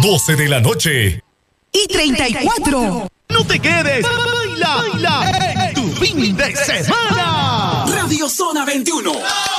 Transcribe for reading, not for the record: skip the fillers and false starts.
12 de la noche. Y 34. No te quedes. Baila, baila. Tu fin de semana. Radio Zona 21.